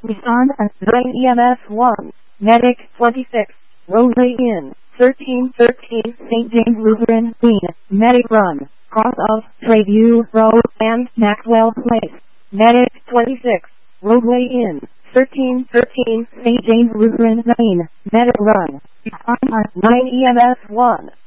Nissan and 9 EMS 1, Medic 26, Roadway Inn, 1313 St. James Lutheran Queen, Medic Run, cross of Treview Road and Maxwell Place, Medic 26, Roadway Inn, 1313 St. James Lutheran Lane, Medic Run, Nissan and 9 EMS 1.